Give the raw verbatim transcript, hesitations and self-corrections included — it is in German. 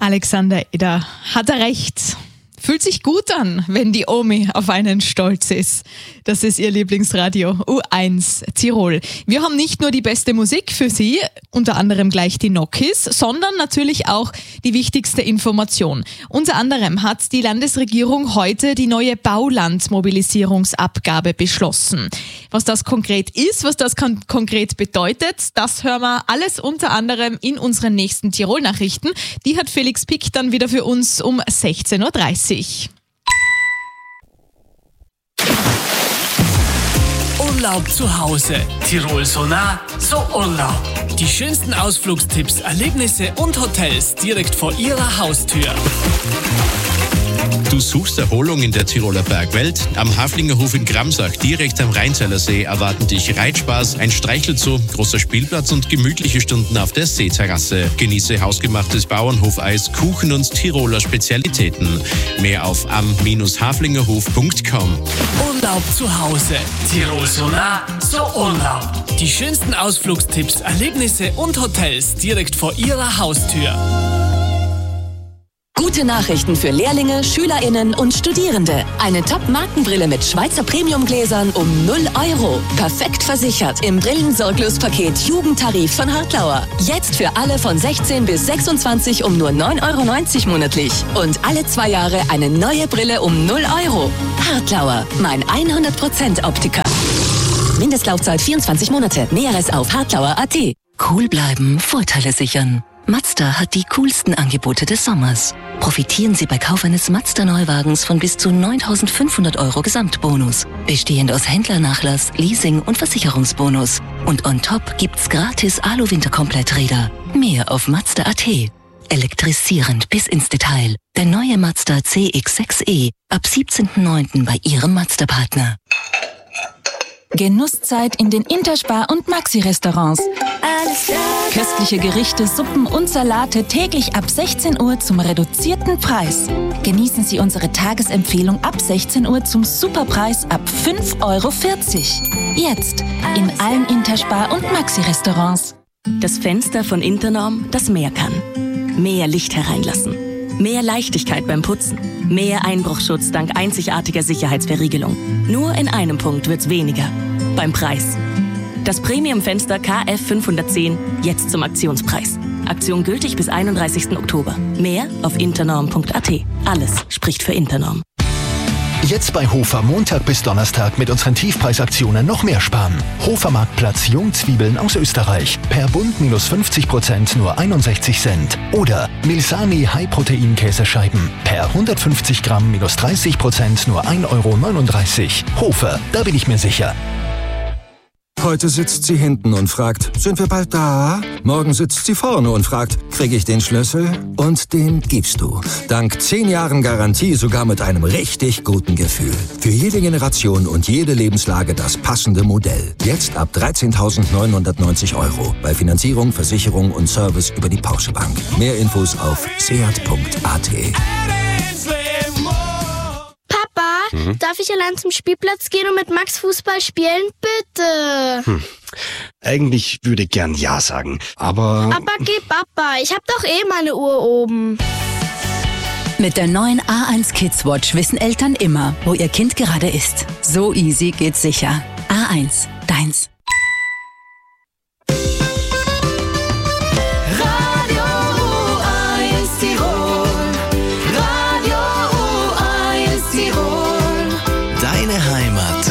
Alexander Eder hat er recht. Fühlt sich gut an, wenn die Omi auf einen stolz ist. Das ist ihr Lieblingsradio U eins Tirol. Wir haben nicht nur die beste Musik für Sie, unter anderem gleich die Nokis, sondern natürlich auch die wichtigste Information. Unter anderem hat die Landesregierung heute die neue Baulandmobilisierungsabgabe beschlossen. Was das konkret ist, was das kon- konkret bedeutet, das hören wir alles unter anderem in unseren nächsten Tirol-Nachrichten. Die hat Felix Pick dann wieder für uns um sechzehn Uhr dreißig. Urlaub zu Hause. Tirol so nah, so Urlaub. Die schönsten Ausflugstipps, Erlebnisse und Hotels direkt vor Ihrer Haustür. Du suchst Erholung in der Tiroler Bergwelt? Am Haflingerhof in Gramsach, direkt am Rheinzeller See, erwarten dich Reitspaß, ein Streichelzoo, großer Spielplatz und gemütliche Stunden auf der Seeterrasse. Genieße hausgemachtes Bauernhofeis, Kuchen und Tiroler Spezialitäten. Mehr auf am haflingerhof punkt com. Urlaub zu Hause. Tirol so nah, so Urlaub. Die schönsten Ausflugstipps, Erlebnisse und Hotels direkt vor Ihrer Haustür. Gute Nachrichten für Lehrlinge, SchülerInnen und Studierende. Eine Top-Markenbrille mit Schweizer Premiumgläsern um null Euro. Perfekt versichert im Brillensorglospaket Jugendtarif von Hartlauer. Jetzt für alle von sechzehn bis sechsundzwanzig um nur neun Euro neunzig monatlich. Und alle zwei Jahre eine neue Brille um null Euro. Hartlauer, mein hundert Prozent Optiker. Mindestlaufzeit vierundzwanzig Monate. Näheres auf hartlauer punkt at. Cool bleiben, Vorteile sichern. Mazda hat die coolsten Angebote des Sommers. Profitieren Sie bei Kauf eines Mazda-Neuwagens von bis zu neuntausendfünfhundert Euro Gesamtbonus. Bestehend aus Händlernachlass, Leasing und Versicherungsbonus. Und on top gibt's gratis Alu-Winterkompletträder. Mehr auf mazda punkt at. Elektrisierend bis ins Detail. Der neue Mazda C X sechs E ab siebzehnten neunten bei Ihrem Mazda-Partner. Genusszeit in den Interspar- und Maxi-Restaurants. Köstliche Gerichte, Suppen und Salate täglich ab sechzehn Uhr zum reduzierten Preis. Genießen Sie unsere Tagesempfehlung ab sechzehn Uhr zum Superpreis ab fünf Euro vierzig. Jetzt in allen Interspar- und Maxi-Restaurants. Das Fenster von Internorm, das mehr kann. Mehr Licht hereinlassen. Mehr Leichtigkeit beim Putzen. Mehr Einbruchschutz dank einzigartiger Sicherheitsverriegelung. Nur in einem Punkt wird's weniger. Beim Preis. Das Premium-Fenster K F fünfhundertzehn jetzt zum Aktionspreis. Aktion gültig bis einunddreißigsten Oktober. Mehr auf internorm punkt at. Alles spricht für Internorm. Jetzt bei Hofer Montag bis Donnerstag mit unseren Tiefpreisaktionen noch mehr sparen. Hofer Marktplatz Jungzwiebeln aus Österreich. Per Bund minus fünfzig Prozent nur einundsechzig Cent. Oder Milsani High-Protein-Käsescheiben. Per hundertfünfzig Gramm minus dreißig Prozent nur ein Euro neununddreißig. Hofer, da bin ich mir sicher. Heute sitzt sie hinten und fragt, sind wir bald da? Morgen sitzt sie vorne und fragt, kriege ich den Schlüssel? Und den gibst du. Dank zehn Jahren Garantie sogar mit einem richtig guten Gefühl. Für jede Generation und jede Lebenslage das passende Modell. Jetzt ab dreizehntausendneunhundertneunzig Euro. Bei Finanzierung, Versicherung und Service über die Porsche Bank. Mehr Infos auf seat punkt at. Mhm. Darf ich allein zum Spielplatz gehen und mit Max Fußball spielen? Bitte. Hm. Eigentlich würde ich gern Ja sagen, aber... Aber geh Papa, ich hab doch eh meine Uhr oben. Mit der neuen A eins Kids Watch wissen Eltern immer, wo ihr Kind gerade ist. So easy geht's sicher. A eins, deins.